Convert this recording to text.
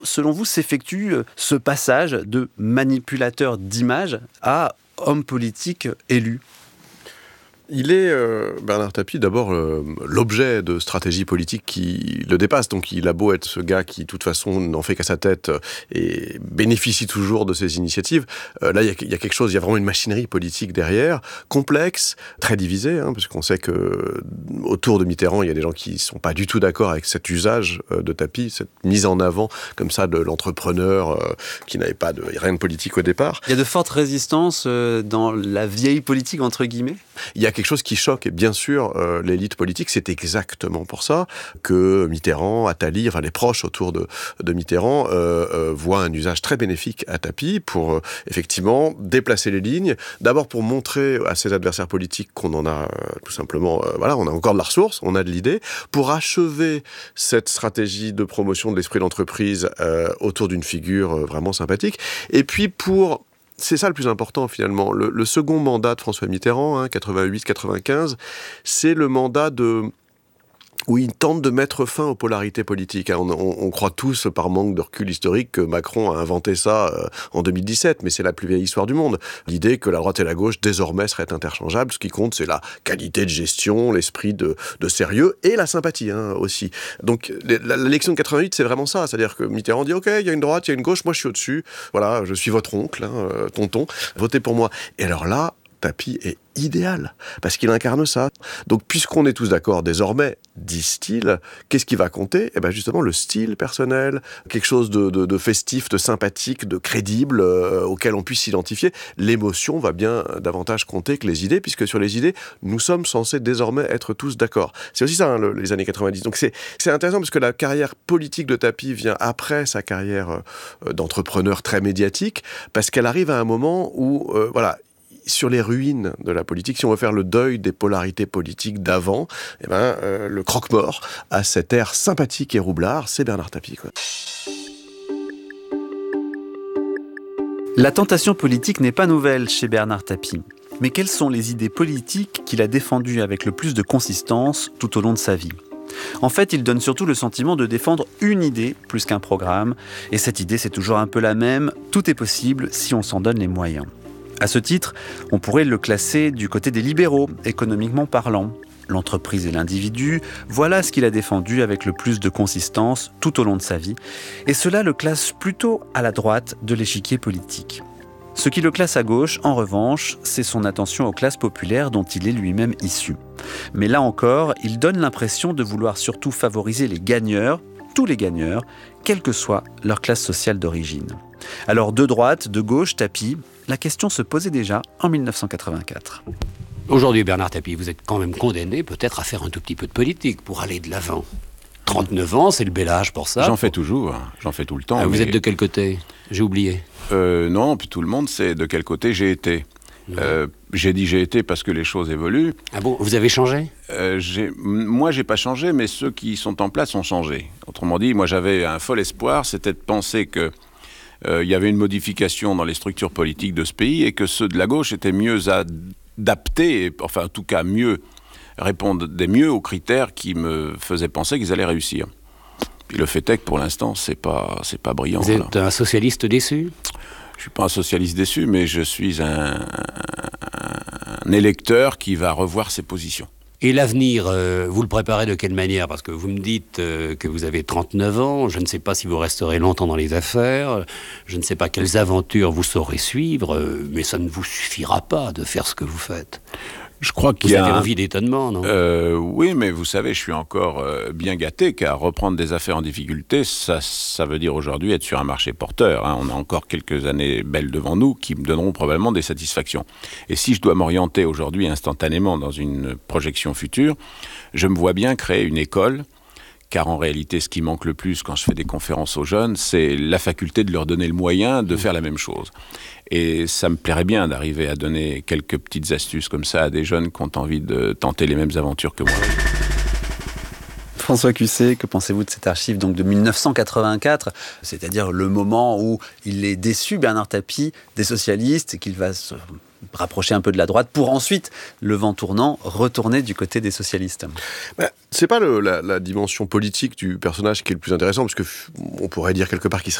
Selon vous, s'effectue ce passage de manipulateur d'images à homme politique élu? Il est, Bernard Tapie, d'abord l'objet de stratégie politique qui le dépasse. Donc il a beau être ce gars qui, de toute façon, n'en fait qu'à sa tête et bénéficie toujours de ses initiatives. Là, il y a quelque chose, il y a vraiment une machinerie politique derrière, complexe, très divisée, parce qu'on sait que autour de Mitterrand, il y a des gens qui ne sont pas du tout d'accord avec cet usage de Tapie, cette mise en avant comme ça de l'entrepreneur qui n'avait pas rien de politique au départ. Il y a de fortes résistances dans la vieille politique, entre guillemets? Il y a quelque chose qui choque, et bien sûr, l'élite politique, c'est exactement pour ça que Mitterrand, Attali, enfin les proches autour de Mitterrand, voient un usage très bénéfique à Tapie pour, effectivement, déplacer les lignes, d'abord pour montrer à ses adversaires politiques qu'on en a, tout simplement, on a encore de la ressource, on a de l'idée, pour achever cette stratégie de promotion de l'esprit d'entreprise autour d'une figure vraiment sympathique, et puis c'est ça le plus important finalement. Le second mandat de François Mitterrand, 88-95, c'est le mandat où il tente de mettre fin aux polarités politiques. On croit tous, par manque de recul historique, que Macron a inventé ça en 2017, mais c'est la plus vieille histoire du monde. L'idée que la droite et la gauche, désormais, seraient interchangeables. Ce qui compte, c'est la qualité de gestion, l'esprit de sérieux et la sympathie aussi. Donc, l'élection de 88, c'est vraiment ça. C'est-à-dire que Mitterrand dit « Ok, il y a une droite, il y a une gauche, moi je suis au-dessus. Voilà, je suis votre oncle, tonton, votez pour moi. » Et alors là, Tapie est idéal, parce qu'il incarne ça. Donc, puisqu'on est tous d'accord désormais, disent-ils, qu'est-ce qui va compter ? Justement, le style personnel, quelque chose de festif, de sympathique, de crédible, auquel on puisse s'identifier. L'émotion va bien davantage compter que les idées, puisque sur les idées, nous sommes censés désormais être tous d'accord. C'est aussi ça, les années 90. Donc, c'est intéressant, parce que la carrière politique de Tapie vient après sa carrière d'entrepreneur très médiatique, parce qu'elle arrive à un moment où, sur les ruines de la politique, si on veut faire le deuil des polarités politiques d'avant, le croque-mort a cet air sympathique et roublard, c'est Bernard Tapie, quoi. La tentation politique n'est pas nouvelle chez Bernard Tapie. Mais quelles sont les idées politiques qu'il a défendues avec le plus de consistance tout au long de sa vie ? En fait, il donne surtout le sentiment de défendre une idée plus qu'un programme. Et cette idée, c'est toujours un peu la même. Tout est possible si on s'en donne les moyens. À ce titre, on pourrait le classer du côté des libéraux, économiquement parlant. L'entreprise et l'individu, voilà ce qu'il a défendu avec le plus de consistance tout au long de sa vie. Et cela le classe plutôt à la droite de l'échiquier politique. Ce qui le classe à gauche, en revanche, c'est son attention aux classes populaires dont il est lui-même issu. Mais là encore, il donne l'impression de vouloir surtout favoriser les gagneurs, tous les gagneurs, quelle que soit leur classe sociale d'origine. Alors de droite, de gauche, Tapie, la question se posait déjà en 1984. Aujourd'hui, Bernard Tapie, vous êtes quand même condamné peut-être à faire un tout petit peu de politique pour aller de l'avant. 39 ans, c'est le bel âge pour ça. J'en fais toujours, j'en fais tout le temps. Vous êtes de quel côté ? J'ai oublié. Non, puis tout le monde sait de quel côté j'ai été. J'ai dit j'ai été parce que les choses évoluent. Ah bon, vous avez changé ? Moi, j'ai pas changé, mais ceux qui sont en place ont changé. Autrement dit, moi, j'avais un fol espoir, c'était de penser que il y avait une modification dans les structures politiques de ce pays et que ceux de la gauche étaient mieux adaptés, enfin en tout cas répondaient mieux aux critères qui me faisaient penser qu'ils allaient réussir. Puis le fait est que pour l'instant, c'est pas brillant. Vous êtes un socialiste déçu ? Je suis pas un socialiste déçu, mais je suis un électeur qui va revoir ses positions. Et l'avenir, vous le préparez de quelle manière ? Parce que vous me dites que vous avez 39 ans, je ne sais pas si vous resterez longtemps dans les affaires, je ne sais pas quelles aventures vous saurez suivre, mais ça ne vous suffira pas de faire ce que vous faites. Je crois qu'il vous y a avez envie d'étonnement, non ? Oui, mais vous savez, je suis encore bien gâté, car reprendre des affaires en difficulté, ça veut dire aujourd'hui être sur un marché porteur. On a encore quelques années belles devant nous qui me donneront probablement des satisfactions. Et si je dois m'orienter aujourd'hui instantanément dans une projection future, je me vois bien créer une école, car en réalité, ce qui manque le plus quand je fais des conférences aux jeunes, c'est la faculté de leur donner le moyen de faire la même chose. Et ça me plairait bien d'arriver à donner quelques petites astuces comme ça à des jeunes qui ont envie de tenter les mêmes aventures que moi. François Cusset, que pensez-vous de cet archive donc de 1984, c'est-à-dire le moment où il est déçu, Bernard Tapie, des socialistes, et qu'il va se rapprocher un peu de la droite, pour ensuite, le vent tournant, retourner du côté des socialistes. C'est pas la dimension politique du personnage qui est le plus intéressant, parce que on pourrait dire quelque part qu'il